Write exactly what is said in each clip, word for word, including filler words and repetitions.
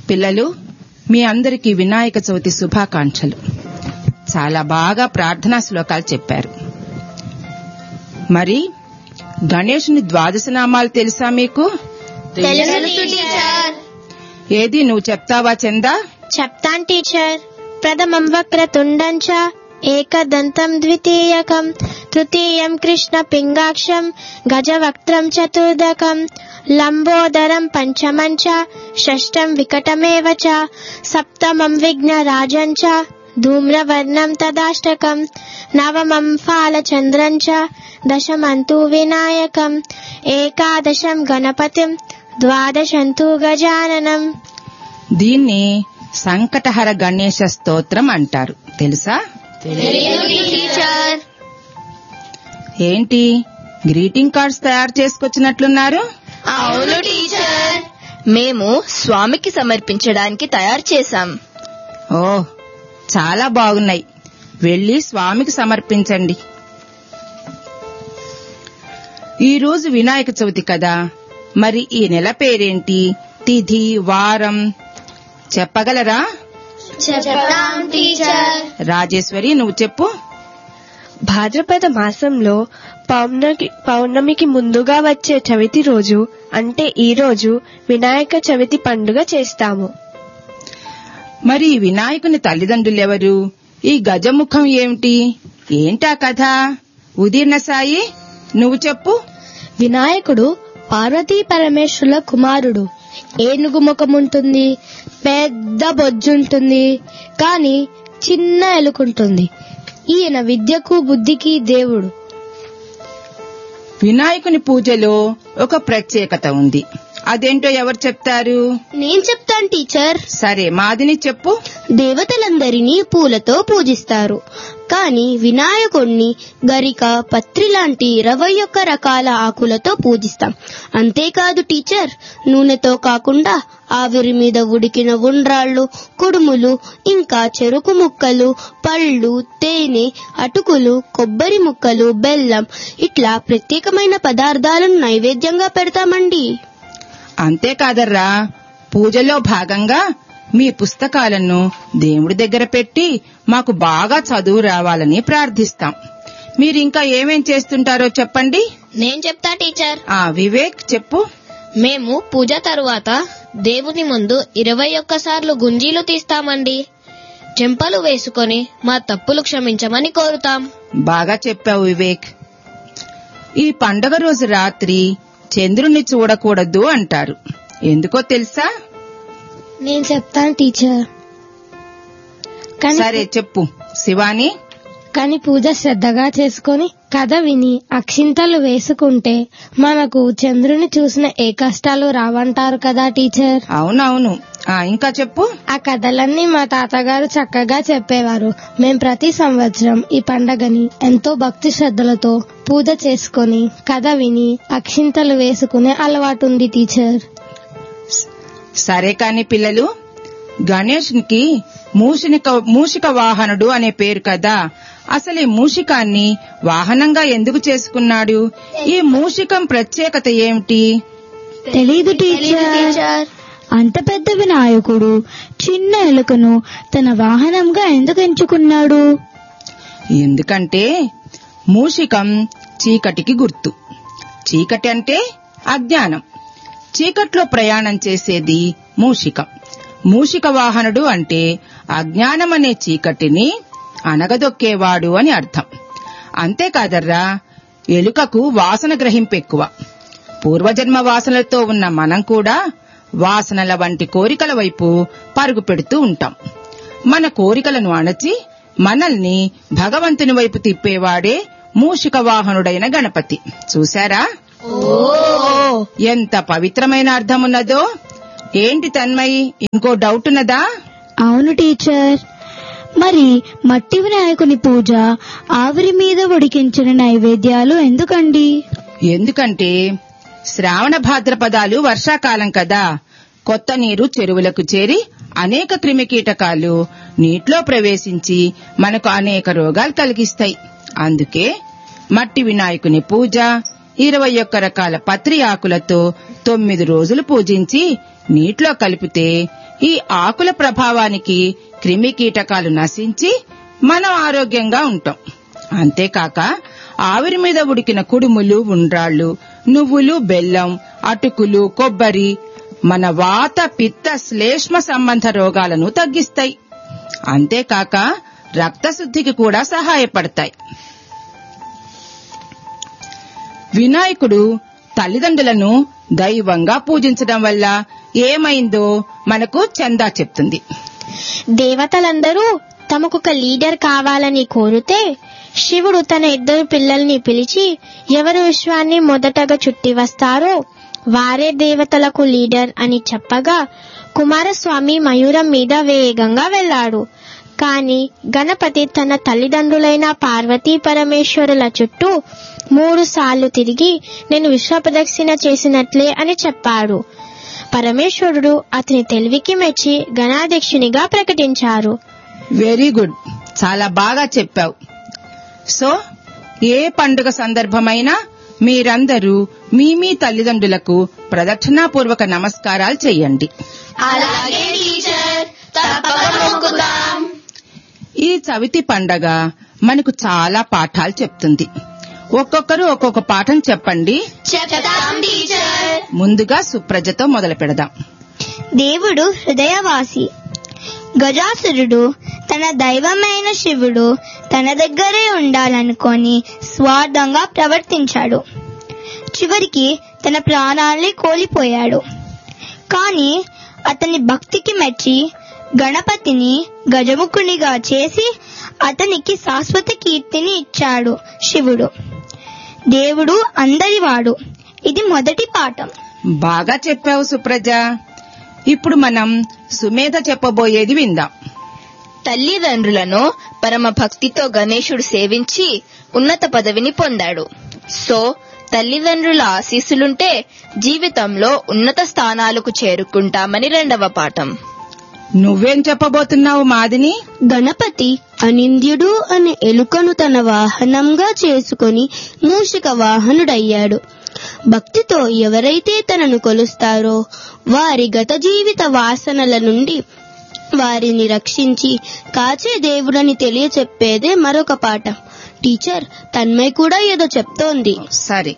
పిల్లలు, మీ అందరికీ వినాయక చవితి శుభాకాంక్షలు. చాలా బాగా ప్రార్థనా శ్లోకాలు చెప్పారు. మరి గణేశుని ద్వాదశ నామాలు తెలుసా మీకు? ఏది నువ్వు చెప్తావా చందా? చెప్తాను టీచర్. ప్రథమం వక్రతుండం చ, ఏకదంతం ద్వితీయకం, తృతీయం కృష్ణ పింగాక్షం, గజవక్త్రం చతుర్దకం, లంబోదరం పంచమం చ, షష్టం వికటమేవ చ, సప్తమం విఘ్నరాజం చ, ధూమ్రవర్ణం తదాష్టకం, నవమం ఫాలచంద్రం చ, దశమంతు వినాయకం, ఏకాదశం గణపతిం, ద్వాదశంతు గజాననం. దీన్ని సంకటహర గణేశ స్తోత్రం అంటారు. తెలుసా? ఏంటి గ్రీటింగ్ కార్డ్స్ తయారు చేసుకొచ్చినట్లున్నారు? అవును టీచర్, మేము స్వామికి సమర్పించడానికి తయారు చేశాం. ఓ, చాలా బాగున్నాయి. వెళ్లి స్వామికి సమర్పించండి. ఈ రోజు వినాయక చవితి కదా, మరి ఈ నెల పేరేంటి? తిథి, వారం చెప్పగలరా? రాజేశ్వరి, నువ్వు చెప్పు. భాద్రపద మాసంలో పౌర్ణమి పౌర్ణమికి ముందుగా వచ్చే చవితి రోజు అంటే ఈ రోజు వినాయక చవితి పండుగ చేస్తాము. మరి వినాయకుని తల్లిదండ్రులెవరు? ఈ గజముఖం ఏమిటి? ఏంటా కథ? ఉదీర్ణ సాయి, నువ్వు చెప్పు. వినాయకుడు పార్వతీ పరమేశ్వరుల కుమారుడు. ఏనుగు ముఖం ఉంటుంది, పెద్ద బొజ్జుంటుంది, కాని చిన్న ఎలుకుంటుంది. ఈయన విద్యకు బుద్ధికి దేవుడు. వినాయకుని పూజలో ఒక ప్రత్యేకత ఉంది. అదేంటో ఎవరు చెప్తారు? నేను చెప్తాను టీచర్. సరే, మాదిని చెప్పు. దేవతలందరినీ పూలతో పూజిస్తారు, కాని వినాయకుణ్ణి గరిక, పత్రి లాంటి ఇరవై ఒక్క రకాల ఆకులతో పూజిస్తాం. అంతేకాదు టీచర్, నూనెతో కాకుండా ఆవిరి మీద ఉడికిన ఉండ్రాళ్లు, కుడుములు, ఇంకా చెరుకు ముక్కలు, పళ్ళు, తేనె, అటుకులు, కొబ్బరి ముక్కలు, బెల్లం ఇట్లా ప్రత్యేకమైన పదార్థాలను నైవేద్యంగా పెడతామండి. అంతేకాదర్రా, పూజలో భాగంగా మీ పుస్తకాలను దేవుడి దగ్గర పెట్టి మాకు బాగా చదువు రావాలని ప్రార్థిస్తాం. మీరింకా ఏమేం చేస్తుంటారో చెప్పండి. నేను చెప్తా టీచర్. ఆ వివేక్ చెప్పు. మేము పూజ తరువాత దేవుని ముందు ఇరవై ఒక్కసార్లు గుంజీలు తీస్తామండి. చెంపలు వేసుకొని మా తప్పులు క్షమించమని కోరుతాం. బాగా చెప్పావు వివేక్. ఈ పండగ రోజు రాత్రి చంద్రుణ్ణి చూడకూడదు అంటారు. ఎందుకో తెలుసా? నేను చెప్తాను టీచర్. సరే చెప్పు శివాని. కాని పూజ శ్రద్ధగా చేసుకుని కథ విని అక్షింతలు వేసుకుంటే మనకు చంద్రుని చూసిన ఏ కష్టాలు రావంటారు కదా టీచర్. అవునవును. ఇంకా చెప్పు. ఆ కథలన్నీ మా తాతగారు చక్కగా చెప్పేవారు. మేం ప్రతి సంవత్సరం ఈ పండగని ఎంతో భక్తి శ్రద్ధలతో పూజ చేసుకుని కథ విని అక్షింతలు వేసుకునే అలవాటుంది టీచర్. సరే కాని పిల్లలు, గణేశునికి మూషిక మూషిక వాహనుడు అనే పేరు కదా. అసలు ఈ మూషికాన్ని వాహనంగా ఎందుకు చేసుకున్నాడు? ఈ మూషికం ప్రత్యేకత ఏమిటి? తెలీదు టీచర్. అంత పెద్ద వినాయకుడు చిన్న ఎలుకను తన వాహనంగా ఎందుకు ఎంచుకున్నాడు? ఎందుకంటే మూషికం చీకటికి గుర్తు. చీకటి అంటే అజ్ఞానం. చీకట్లో ప్రయాణం చేసేది మూషికం. మూషిక వాహనుడు అంటే అజ్ఞానం అనే చీకటిని అనగదొక్కేవాడు అని అర్థం. అంతేకాదర్రా, ఎలుకకు వాసన గ్రహింపు ఎక్కువ. పూర్వజన్మ వాసనలతో ఉన్న మనం కూడా వాసనల వంటి కోరికల వైపు పరుగు పెడుతూ ఉంటాం. మన కోరికలను అణచి మనల్ని భగవంతుని వైపు తిప్పేవాడే మూషిక వాహనుడైన గణపతి. చూశారా ఎంత పవిత్రమైన అర్థమున్నదో? ఏంటి తన్మయి, ఇంకో డౌట్ ఉన్నదా? అవును టీచర్. మరి మట్టి వినాయకుని పూజ, ఆవిరి మీద ఉడికించిన నైవేద్యాలు ఎందుకండి? ఎందుకంటే శ్రావణ భాద్రపదాలు వర్షాకాలం కదా. కొత్త నీరు చెరువులకు చేరి అనేక క్రిమికీటకాలు నీటిలో ప్రవేశించి మనకు అనేక రోగాలు కలిగిస్తాయి. అందుకే మట్టి వినాయకుని పూజ ఇరవై ఒక్క రకాల పత్రి ఆకులతో తొమ్మిది రోజులు పూజించి నీటిలో కలిపితే ఈ ఆకుల ప్రభావానికి క్రిమి కీటకాలు నశించి మనం ఆరోగ్యంగా ఉంటాం. అంతేకాక ఆవిరి మీద ఉడికిన కుడుములు, ఉండ్రాళ్లు, నువ్వులు, బెల్లం, అటుకులు, కొబ్బరి మన వాత, పిత్త, శ్లేష్మ సంబంధ రోగాలను తగ్గిస్తాయి. అంతేకాక రక్తశుద్ధికి కూడా సహాయపడతాయి. వినాయకుడు తల్లిదండ్రులను దైవంగా పూజించడం వల్ల ఏమైందో మనకు చందా చెప్తుంది. దేవతలందరూ తమకొక లీడర్ కావాలని కోరితే శివుడు తన ఇద్దరు పిల్లల్ని పిలిచి ఎవరు విశ్వాన్ని మొదటగా చుట్టి వస్తారో వారే దేవతలకు లీడర్ అని చెప్పగా కుమారస్వామి మయూరం మీద వేగంగా వెళ్లాడు. కాని గణపతి తన తల్లిదండ్రులైన పార్వతీ పరమేశ్వరుల చుట్టూ మూడు సార్లు తిరిగి నేను విశ్వప్రదక్షిణ చేసినట్లే అని చెప్పాడు. పరమేశ్వరుడు అతని తెలివికి మెచ్చి గణాధ్యక్షునిగా ప్రకటించారు. వెరీ గుడ్, చాలా బాగా చెప్పావు. సో ఏ పండుగ సందర్భమైనా మీరందరూ మీ మీ తల్లిదండ్రులకు ప్రదక్షిణాపూర్వక నమస్కారాలు చెయ్యండి. అలాగే టీచర్, తప్పక మొక్కుతాం. ఈ చవితి పండగ మనకు చాలా పాఠాలు చెప్తుంది. ఒక్కొక్కరు ఒక్కొక్క పాఠం చెప్పండి. చెప్తాం టీచర్. ముందుగా సుప్రజతో మొదలు పెడదాం. దేవుడు హృదయవాసి. గజాసురుడు తన దైవమైన శివుడు తన దగ్గరే ఉండాలనుకొని స్వార్థంగా ప్రవర్తించాడు. చివరికి తన ప్రాణాల్ని కోల్పోయాడు. కాని అతని భక్తికి మెచ్చి గణపతిని గజముఖునిగా చేసి అతనికి శాశ్వత కీర్తిని ఇచ్చాడు శివుడు. దేవుడు అందరివాడు. ఇది మొదటి పాఠం. బాగా చెప్పావు సుప్రజ. ఇప్పుడు మనం సుమేధ చెప్పబోయేది విందాం. తల్లిదండ్రులను పరమ భక్తితో గణేశుడు సేవించి ఉన్నత పదవిని పొందాడు. సో తల్లిదండ్రుల ఆశీస్సులుంటే జీవితంలో ఉన్నత స్థానాలకు చేరుకుంటామని రెండవ పాఠం. నువ్వేం చెప్పబోతున్నావు మాదిని? గణపతి అనింద్యుడు అనే ఎలుకను తన వాహనంగా చేసుకుని మూషిక వాహనుడయ్యాడు. భక్తితో ఎవరైతే తనను కొలుస్తారో వారి గత జీవిత వాసనల నుండి వారిని రక్షించి కాచే దేవుడని తెలియచెప్పేదే మరొక పాఠం. టీచర్, తన్మయ్ కూడా ఏదో చెప్తోంది. సరే.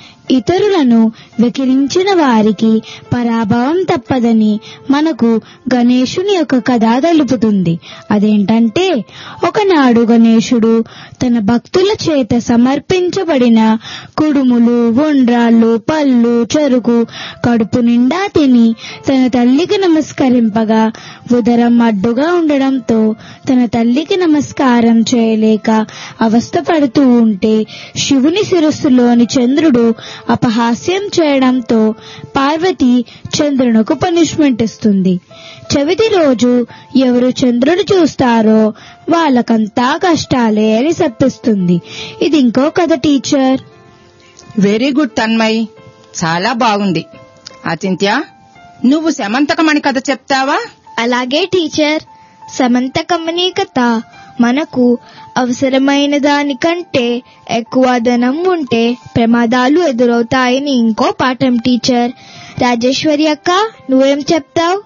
ఇతరులను వెకిరించిన వారికి పరాభవం తప్పదని మనకు గణేశుని యొక్క కథ తెలుపుతుంది. అదేంటంటే, ఒకనాడు గణేశుడు తన భక్తుల చేత సమర్పించబడిన కుడుములు, ఉండ్రాళ్ళు, పళ్ళు, చెరుకు కడుపు నిండా తిని తన తల్లికి నమస్కరింపగా ఉదరం అడ్డుగా ఉండడంతో తన తల్లికి నమస్కారం చేయలేక అవస్థపడుతూ ఉంటే శివుని శిరస్సులోని చంద్రుడు అపహాస్యం చేయడంతో పార్వతి చంద్రునకు పనిష్మెంట్ ఇస్తుంది. చవితి రోజు ఎవరు చంద్రుడు చూస్తారో వాళ్ళకంతా కష్టాలే అని శపిస్తుంది. ఇది ఇంకో కథ టీచర్. వెరీ గుడ్ తన్మయ్, చాలా బాగుంది. అచింత్య, నువ్వు శమంతకమణి కథ చెప్తావా? అలాగే టీచర్. సమంతకమణి కథ మనకు అవసరమైన దానికంటే ఎక్కువ ధనం ఉంటే ప్రమాదాలు ఎదురవుతాయని ఇంకో పాఠం టీచర్. రాజేశ్వరి అక్క, నువ్వేం చెప్తావు?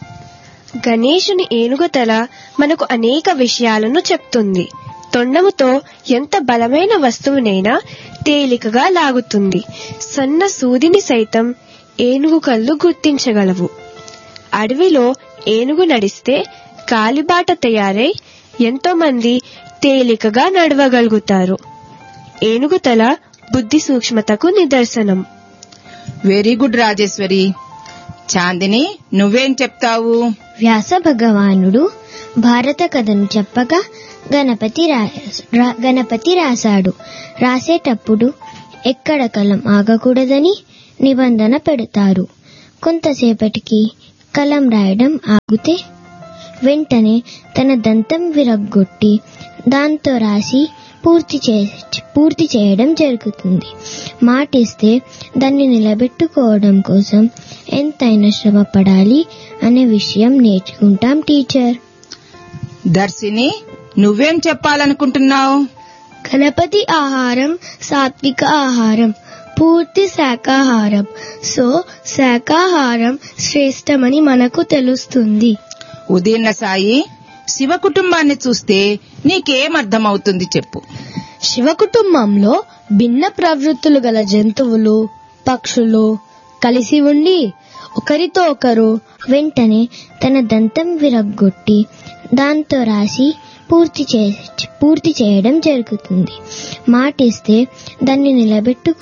గణేశుని ఏనుగుతల మనకు అనేక విషయాలను చెప్తుంది. తొండముతో ఎంత బలమైన వస్తువునైనా తేలికగా లాగుతుంది. సన్న సూదిని సైతం ఏనుగు కళ్ళు గుర్తించగలవు. అడవిలో ఏనుగు నడిస్తే కాలిబాట తయారై ఎంతో మంది తేలికగా నడవగలుగుతారు. ఏనుగుతల బుద్ధి సూక్ష్మతకు నిదర్శనం. Very good Rajeshwari. చాందిని, నువ్వేం చెప్తావు? వ్యాస భగవానుడు భారత కథను చెప్పగా గణపతి గణపతి రాశాడు. రాసేటప్పుడు ఎక్కడ కలం ఆగకూడదని నిబంధన పెడతారు. కొంతసేపటికి కలం రాయడం ఆగితే వెంటనే తన దంతం విరగ్గొట్టి దాంతో రాసి పూర్తి చే పూర్తి చేయడం జరుగుతుంది. మాటిస్తే దాన్ని నిలబెట్టుకోవడం కోసం ఎంతైనా శ్రమ పడాలి అనే విషయం నేర్చుకుంటాం టీచర్. దర్శిని, నువ్వేం చెప్పాలనుకుంటున్నావు? గణపతి ఆహారం సాత్విక ఆహారం. పూర్తి శాకాహారం. సో శాకాహారం శ్రేష్టమని మనకు తెలుస్తుంది. ఉదీర్ణ సాయి, శివ కుటుంబాన్ని చూస్తే నీకేం అర్థమవుతుంది చెప్పు. శివ కుటుంబంలో భిన్న ప్రవృత్తులు గల జంతువులు, పక్షులు కలిసి ఉండి ఒకరితో ఒకరు వెంటనే తన దంతం విరగ్గొట్టి దాంతో రాసి పూర్తి చే పూర్తి చేయడం జరుగుతుంది. మాటిస్తే దాన్ని నిలబెట్టు